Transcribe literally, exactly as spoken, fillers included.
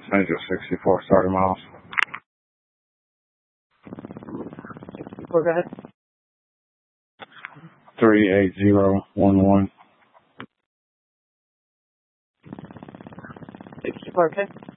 Angel sixty-four, starting miles. sixty-four, go ahead. three eight zero one one. sixty-four, okay.